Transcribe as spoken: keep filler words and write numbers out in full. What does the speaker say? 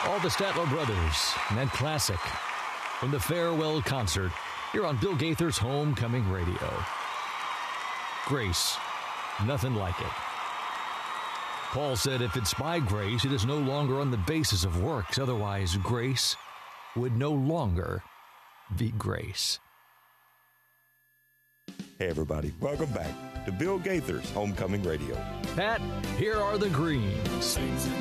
All the Statler brothers and that classic from the farewell concert here on Bill Gaither's Homecoming Radio. Grace, nothing like it. Paul said if it's by grace, it is no longer on the basis of works. Otherwise, grace would no longer be grace. Hey, everybody. Welcome back to Bill Gaither's Homecoming Radio. Pat, here are the greens.